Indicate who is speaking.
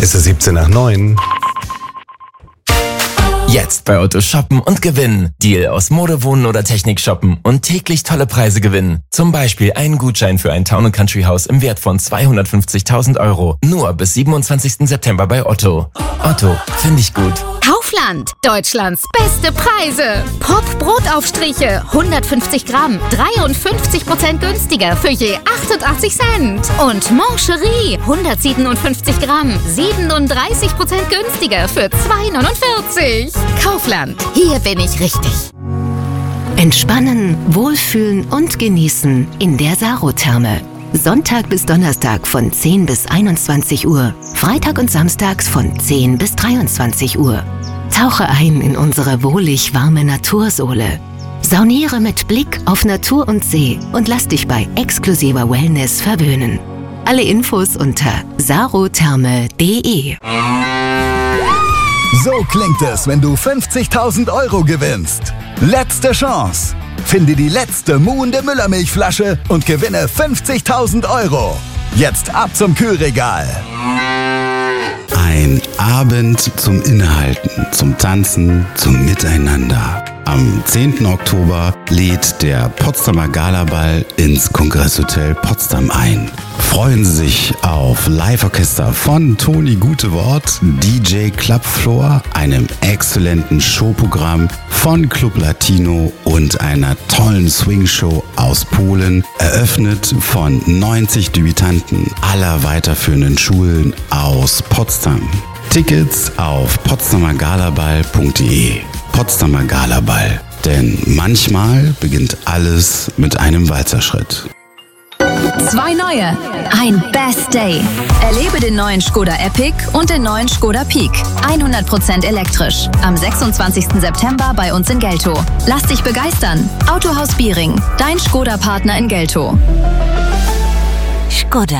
Speaker 1: Es ist 17 nach 9.
Speaker 2: Jetzt bei Otto shoppen und gewinnen. Deal aus Mode, Wohnen oder Technik shoppen und täglich tolle Preise gewinnen. Zum Beispiel einen Gutschein für ein Town & Country Haus im Wert von 250.000 €. Nur bis 27. September bei Otto. Otto, finde ich gut.
Speaker 3: Kaufland, Deutschlands beste Preise. Pop Brotaufstriche, 150 Gramm, 53% günstiger für je 88 Cent. Und Mancherie, 157 Gramm, 37% günstiger für 2,49. Kaufland, hier bin ich richtig.
Speaker 4: Entspannen, wohlfühlen und genießen in der Saro-Therme. Sonntag bis Donnerstag von 10 bis 21 Uhr, Freitag und samstags von 10 bis 23 Uhr. Tauche ein in unsere wohlig warme Natursohle. Sauniere mit Blick auf Natur und See und lass dich bei exklusiver Wellness verwöhnen. Alle Infos unter sarotherme.de.
Speaker 5: So klingt es, wenn du 50.000 € gewinnst. Letzte Chance. Finde die letzte muhende Müllermilchflasche und gewinne 50.000 €. Jetzt ab zum Kühlregal.
Speaker 1: Ein Abend zum Innehalten, zum Tanzen, zum Miteinander. Am 10. Oktober lädt der Potsdamer Galaball ins Kongresshotel Potsdam ein. Freuen Sie sich auf Live-Orchester von Toni Gutewort, DJ Clubfloor, einem exzellenten Showprogramm von Club Latino und einer tollen Swing-Show aus Polen, eröffnet von 90 Debütanten aller weiterführenden Schulen aus Potsdam. Tickets auf potsdamergalaball.de. Potsdamer Galaball. Denn manchmal beginnt alles mit einem Walzerschritt.
Speaker 6: 2 neue. Ein Best Day. Erlebe den neuen Škoda Epic und den neuen Škoda Peak. 100% elektrisch. Am 26. September bei uns in Geltow. Lass dich begeistern. Autohaus Biering. Dein Škoda-Partner in Geltow.
Speaker 4: Škoda.